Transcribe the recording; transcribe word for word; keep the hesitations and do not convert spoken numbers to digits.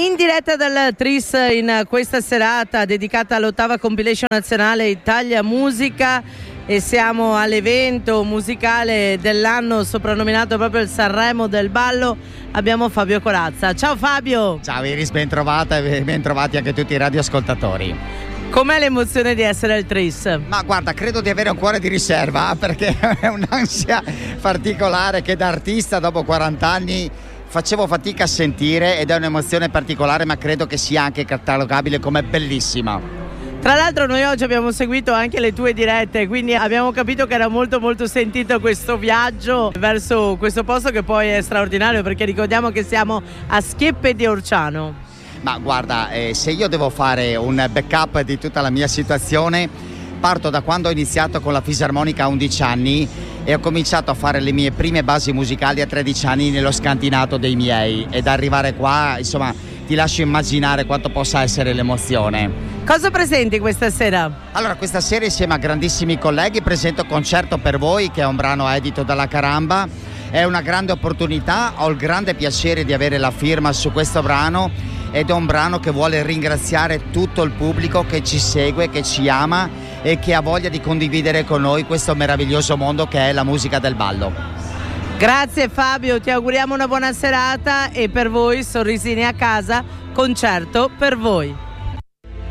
In diretta dal Tris in questa serata dedicata all'ottava compilation nazionale Italia Musica, e siamo all'evento musicale dell'anno soprannominato proprio il Sanremo del ballo. Abbiamo Fabio Corazza. Ciao Fabio! Ciao Iris, ben trovata e ben trovati anche tutti i radioascoltatori. Com'è l'emozione di essere al Tris? Ma guarda, credo di avere un cuore di riserva, perché è un'ansia particolare che da artista dopo quaranta anni facevo fatica a sentire, ed è un'emozione particolare, ma credo che sia anche catalogabile come bellissima. Tra l'altro noi oggi abbiamo seguito anche le tue dirette, quindi abbiamo capito che era molto molto sentito questo viaggio verso questo posto, che poi è straordinario, perché ricordiamo che siamo a Schieppe di Orciano. Ma guarda, eh, se io devo fare un backup di tutta la mia situazione, parto da quando ho iniziato con la fisarmonica a undici anni e ho cominciato a fare le mie prime basi musicali a tredici anni nello scantinato dei miei, ed arrivare qua, insomma, ti lascio immaginare quanto possa essere l'emozione. Cosa presenti questa sera? Allora, questa sera insieme a grandissimi colleghi presento Concerto per voi, che è un brano edito dalla Caramba. È una grande opportunità, ho il grande piacere di avere la firma su questo brano, ed è un brano che vuole ringraziare tutto il pubblico che ci segue, che ci ama e che ha voglia di condividere con noi questo meraviglioso mondo che è la musica del ballo. Grazie Fabio, ti auguriamo una buona serata, e per voi, sorrisini a casa, Concerto per voi.